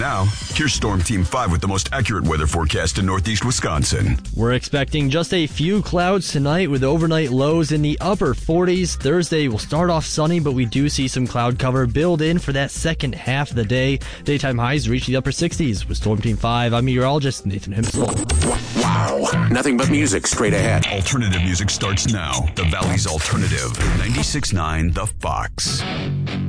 now, here's Storm Team 5 with the most accurate weather forecast in northeast Wisconsin. We're expecting just a few clouds tonight with overnight lows in the upper 40s. Thursday will start off sunny, but we do see some cloud cover build in for that second half of the day. Daytime highs reach the upper 60s. With Storm Team 5, I'm meteorologist Nathan Himsel. Wow. Nothing but music straight ahead. Alternative music starts now. The Valley's Alternative. 96.9 The Fox.